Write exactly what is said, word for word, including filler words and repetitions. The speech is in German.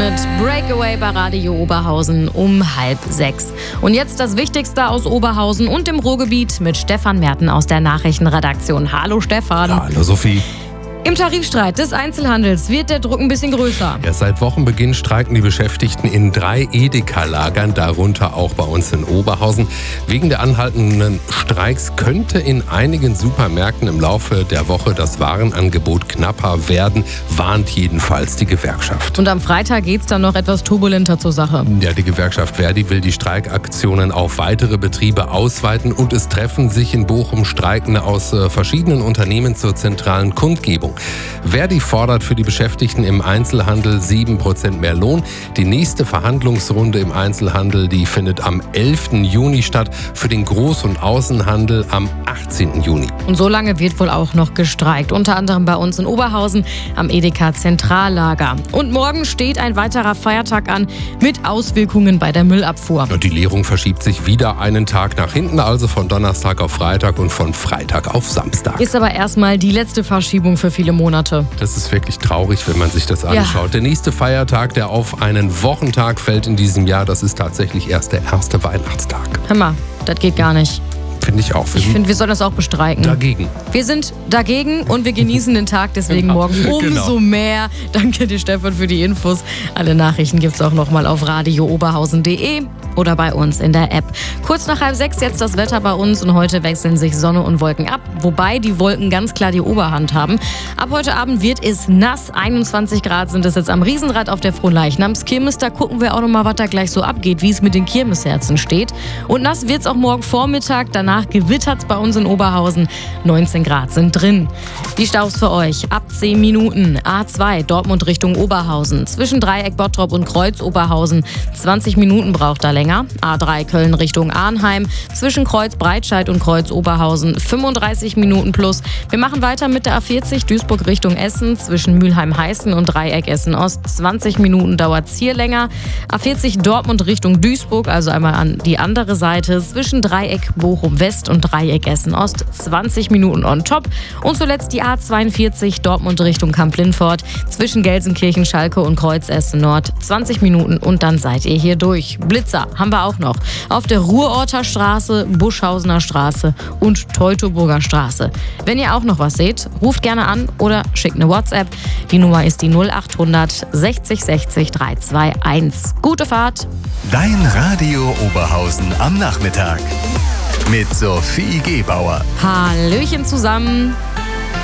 mit Breakaway bei Radio Oberhausen um halb sechs. Und jetzt das Wichtigste aus Oberhausen und dem Ruhrgebiet mit Stefan Merten aus der Nachrichtenredaktion. Hallo Stefan. Hallo Sophie. Im Tarifstreit des Einzelhandels wird der Druck ein bisschen größer. Ja, seit Wochenbeginn streiken die Beschäftigten in drei Edeka-Lagern, darunter auch bei uns in Oberhausen. Wegen der anhaltenden Streiks könnte in einigen Supermärkten im Laufe der Woche das Warenangebot knapper werden, warnt jedenfalls die Gewerkschaft. Und am Freitag geht es dann noch etwas turbulenter zur Sache. Ja, die Gewerkschaft Verdi will die Streikaktionen auf weitere Betriebe ausweiten und es treffen sich in Bochum Streikende aus äh, verschiedenen Unternehmen zur zentralen Kundgebung. Verdi fordert für die Beschäftigten im Einzelhandel sieben Prozent mehr Lohn. Die nächste Verhandlungsrunde im Einzelhandel, die findet am elften Juni statt, für den Groß- und Außenhandel am achtzehnten Juni. Und so lange wird wohl auch noch gestreikt, unter anderem bei uns in Oberhausen am Edeka Zentrallager. Und morgen steht ein weiterer Feiertag an mit Auswirkungen bei der Müllabfuhr. Die Leerung verschiebt sich wieder einen Tag nach hinten, also von Donnerstag auf Freitag und von Freitag auf Samstag. Ist aber erstmal die letzte Verschiebung für viele Monate. Das ist wirklich traurig, wenn man sich das anschaut. Ja. Der nächste Feiertag, der auf einen Wochentag fällt in diesem Jahr, das ist tatsächlich erst der erste Weihnachtstag. Hör mal, das geht gar nicht. Finde ich auch. Ich finde, wir sollen das auch bestreiken. Dagegen. Wir sind dagegen und wir genießen den Tag, deswegen genau. Morgen umso genau. mehr. Danke dir, Stefan, für die Infos. Alle Nachrichten gibt es auch nochmal auf radio oberhausen punkt de oder bei uns in der App. Kurz nach halb sechs jetzt das Wetter bei uns und heute wechseln sich Sonne und Wolken ab, wobei die Wolken ganz klar die Oberhand haben. Ab heute Abend wird es nass, einundzwanzig Grad sind es jetzt am Riesenrad auf der Fronleichnamskirmes. Da gucken wir auch nochmal, was da gleich so abgeht, wie es mit den Kirmesherzen steht. Und nass wird es auch morgen Vormittag, danach gewittert es bei uns in Oberhausen. neunzehn Grad sind drin. Die Staus für euch ab zehn Minuten. A zwei Dortmund Richtung Oberhausen. Zwischen Dreieck Bottrop und Kreuz Oberhausen. zwanzig Minuten braucht er länger. A drei Köln Richtung Arnheim. Zwischen Kreuz Breitscheid und Kreuz Oberhausen. fünfunddreißig Minuten plus. Wir machen weiter mit der A vierzig Duisburg Richtung Essen. Zwischen Mülheim-Heißen und Dreieck Essen Ost. zwanzig Minuten dauert es hier länger. A vierzig Dortmund Richtung Duisburg, also einmal an die andere Seite. Zwischen Dreieck Bochum West und Dreieck Essen Ost. zwanzig Minuten on top. Und zuletzt die A zweiundvierzig Dortmund Richtung Kamp-Lindfort. Zwischen Gelsenkirchen, Schalke und Kreuz Essen Nord. zwanzig Minuten und dann seid ihr hier durch. Blitzer haben wir auch noch. Auf der Ruhrorter Straße, Buschhausener Straße und Teutoburger Straße. Wenn ihr auch noch was seht, ruft gerne an oder schickt eine WhatsApp. Die Nummer ist die null acht hundert sechzig sechzig dreihunderteinundzwanzig. Gute Fahrt. Dein Radio Oberhausen am Nachmittag. Mit Sophie Gebauer. Hallöchen zusammen.